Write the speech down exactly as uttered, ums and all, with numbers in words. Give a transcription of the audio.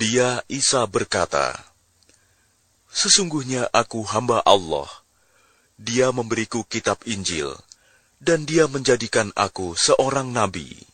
Dia, Isa, berkata, "Sesungguhnya aku hamba Allah. Dia memberiku kitab Injil, dan Dia menjadikan aku seorang nabi."